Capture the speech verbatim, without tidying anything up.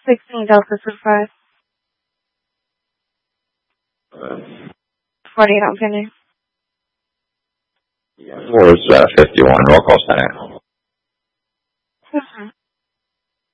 sixteen Delta Surprise. forty-eight on pending. Was uh, fifty-one. Roll call center.